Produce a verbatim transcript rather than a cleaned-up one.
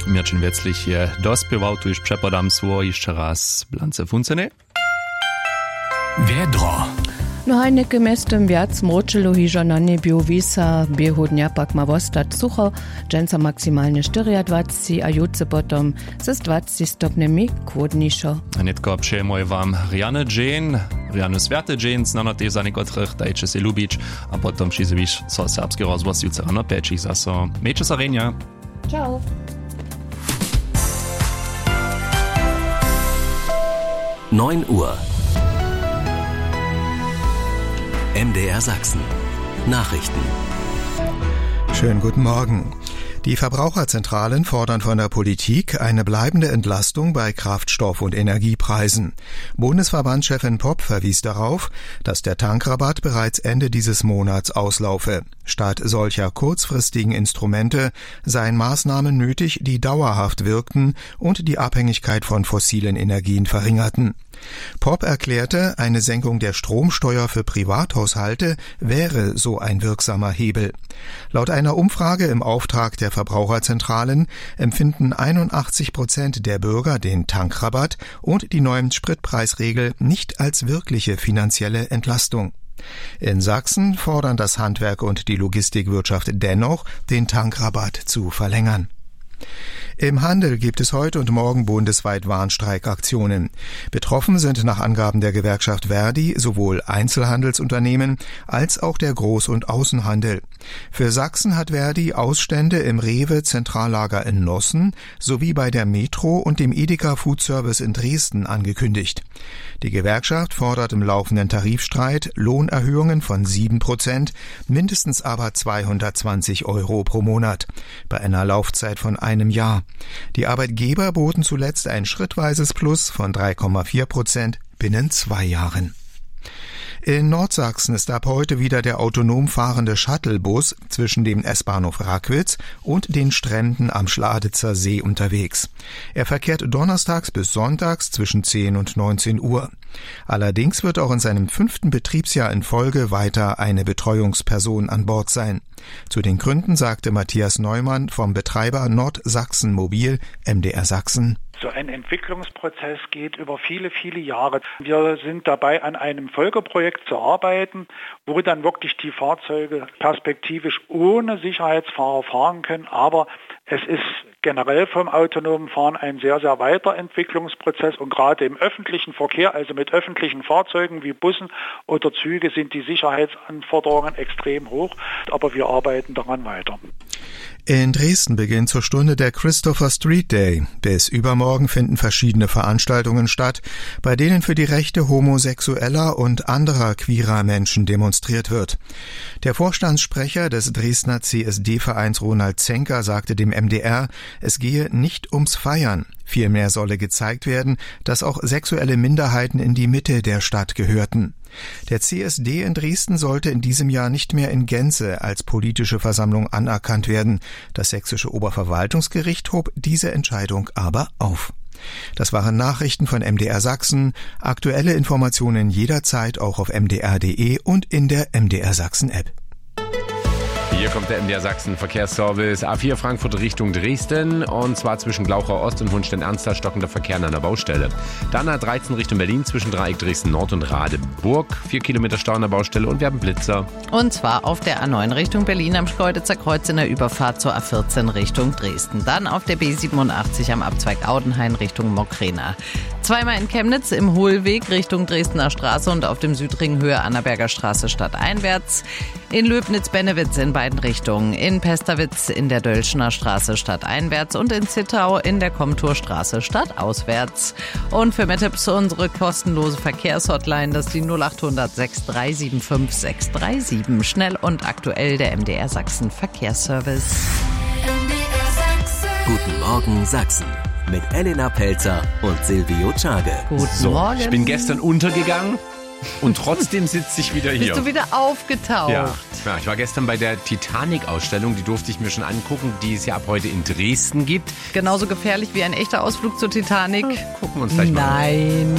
Mirčin Veclich je dospiewał, tu już przepadam sło jeszcze raz blance funcene. Vedro. No a neke mestem viac mročilo hižo na nebiu visa, biehodnja pak ma vostat sucho, dženca maksimalne dvadzieťštyri a jutce potom se s dvadzieť stopnemi kłodniejszo. A netko przyjmuję wam Rianne Jane, Rianne Sverte Jane, znano te za niekotrych, dajcie się lubić, a potom przyzywisz so serbski rozgłos jutce rano pečich zaso. Mejcie sa Renja. Ciao. neun Uhr. M D R Sachsen. Nachrichten. Schönen guten Morgen. Die Verbraucherzentralen fordern von der Politik eine bleibende Entlastung bei Kraftstoff- und Energiepreisen. Bundesverbandschefin Popp verwies darauf, dass der Tankrabatt bereits Ende dieses Monats auslaufe. Statt solcher kurzfristigen Instrumente seien Maßnahmen nötig, die dauerhaft wirkten und die Abhängigkeit von fossilen Energien verringerten. Popp erklärte, eine Senkung der Stromsteuer für Privathaushalte wäre so ein wirksamer Hebel. Laut einer Umfrage im Auftrag der Verbraucherzentralen empfinden einundachtzig Prozent der Bürger den Tankrabatt und die neuen Spritpreisregel nicht als wirkliche finanzielle Entlastung. In Sachsen fordern das Handwerk und die Logistikwirtschaft dennoch, den Tankrabatt zu verlängern. Im Handel gibt es heute und morgen bundesweit Warnstreikaktionen. Betroffen sind nach Angaben der Gewerkschaft Verdi sowohl Einzelhandelsunternehmen als auch der Groß- und Außenhandel. Für Sachsen hat Verdi Ausstände im Rewe-Zentrallager in Nossen sowie bei der Metro und dem Edeka Food Service in Dresden angekündigt. Die Gewerkschaft fordert im laufenden Tarifstreit Lohnerhöhungen von sieben Prozent, mindestens aber zweihundertzwanzig Euro pro Monat, bei einer Laufzeit von einem Jahr. Die Arbeitgeber boten zuletzt ein schrittweises Plus von drei Komma vier Prozent binnen zwei Jahren. In Nordsachsen ist ab heute wieder der autonom fahrende Shuttlebus zwischen dem S-Bahnhof Rackwitz und den Stränden am Schladitzer See unterwegs. Er verkehrt donnerstags bis sonntags zwischen zehn und neunzehn Uhr. Allerdings wird auch in seinem fünften Betriebsjahr in Folge weiter eine Betreuungsperson an Bord sein. Zu den Gründen sagte Matthias Neumann vom Betreiber Nordsachsen Mobil, M D R Sachsen. So ein Entwicklungsprozess geht über viele, viele Jahre. Wir sind dabei, an einem Folgeprojekt zu arbeiten, wo dann wirklich die Fahrzeuge perspektivisch ohne Sicherheitsfahrer fahren können. Aber es ist generell vom autonomen Fahren ein sehr, sehr weiter Entwicklungsprozess. Und gerade im öffentlichen Verkehr, also mit öffentlichen Fahrzeugen wie Bussen oder Züge, sind die Sicherheitsanforderungen extrem hoch. Aber wir arbeiten daran weiter. In Dresden beginnt zur Stunde der Christopher Street Day. Bis übermorgen finden verschiedene Veranstaltungen statt, bei denen für die Rechte homosexueller und anderer queerer Menschen demonstriert wird. Der Vorstandssprecher des Dresdner C S D-Vereins Ronald Zenker sagte dem M D R, es gehe nicht ums Feiern. Vielmehr solle gezeigt werden, dass auch sexuelle Minderheiten in die Mitte der Stadt gehörten. Der C S D in Dresden sollte in diesem Jahr nicht mehr in Gänze als politische Versammlung anerkannt werden. Das sächsische Oberverwaltungsgericht hob diese Entscheidung aber auf. Das waren Nachrichten von M D R Sachsen. Aktuelle Informationen jederzeit auch auf m d r punkt d e und in der M D R Sachsen App. Hier kommt der M D R Sachsen Verkehrsservice A vier Frankfurt Richtung Dresden und zwar zwischen Glauchau Ost und Hohenstein-Ernstthal stockender Verkehr an der Baustelle. Dann A dreizehn Richtung Berlin zwischen Dreieck Dresden Nord und Radeburg. Vier Kilometer Stau an der Baustelle und wir haben Blitzer. Und zwar auf der A neun Richtung Berlin am Schkeuditzer Kreuz in der Überfahrt zur A vierzehn Richtung Dresden. Dann auf der B siebenundachtzig am Abzweig Audenhain Richtung Mockrena. Zweimal in Chemnitz im Hohlweg Richtung Dresdner Straße und auf dem Südring Höhe Annaberger Straße stadteinwärts. In Löbnitz-Bennewitz in beiden Richtungen. In Pesterwitz in der Dölschner Straße stadteinwärts und in Zittau in der Komturstraße stadtauswärts. Und für mehr Tipps unsere kostenlose Verkehrshotline, das ist die null acht hundert sechs drei sieben fünf sechs drei sieben. Schnell und aktuell der M D R Sachsen Verkehrsservice. M D R Sachsen. Guten Morgen Sachsen. Mit Elena Pelzer und Silvio Czage. Guten so, Morgen. Ich bin gestern untergegangen und trotzdem sitze ich wieder hier. Bist du wieder aufgetaucht? Ja. ja, ich war gestern bei der Titanic-Ausstellung, die durfte ich mir schon angucken, die es ja ab heute in Dresden gibt. Genauso gefährlich wie ein echter Ausflug zur Titanic? Gucken wir uns gleich mal an. Nein.